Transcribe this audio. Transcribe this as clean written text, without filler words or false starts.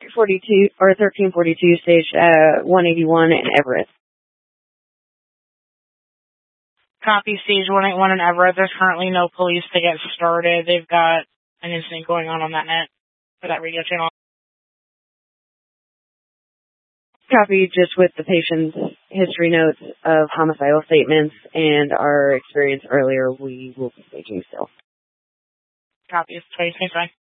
42 or 1342 stage 181 in Everett. Copy, stage 181 in Everett. There's currently no police to get started. They've got an incident going on that net, for that radio channel. Copy, just with the patient's history notes of homicidal statements and our experience earlier, we will be staging still. Copy, it's 2025.